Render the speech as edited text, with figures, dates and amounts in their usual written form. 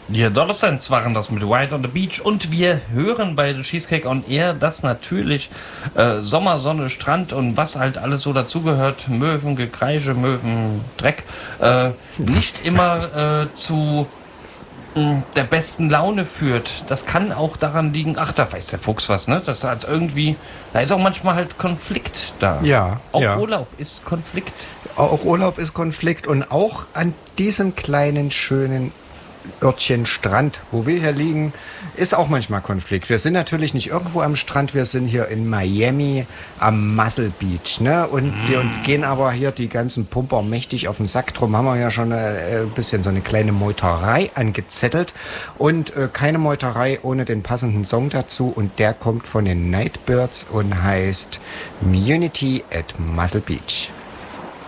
Die Adolescents waren das mit White on the Beach und wir hören bei The Cheesecake on Air, dass natürlich Sommer, Sonne, Strand und was halt alles so dazugehört, Möwen, Gekreische, Möwen, Dreck, nicht immer zu der besten Laune führt. Das kann auch daran liegen, ach, da weiß der Fuchs was, ne? Das hat irgendwie, da ist auch manchmal halt Konflikt da. Ja, Auch ja. Urlaub ist Konflikt. Auch Urlaub ist Konflikt und auch an diesem kleinen, schönen Örtchen Strand, wo wir hier liegen, ist auch manchmal Konflikt. Wir sind natürlich nicht irgendwo am Strand, wir sind hier in Miami am Muscle Beach, ne? Und wir uns gehen aber hier die ganzen Pumper mächtig auf den Sack. Drum haben wir ja schon ein bisschen so eine kleine Meuterei angezettelt und keine Meuterei ohne den passenden Song dazu und der kommt von den Nightbirds und heißt Immunity at Muscle Beach.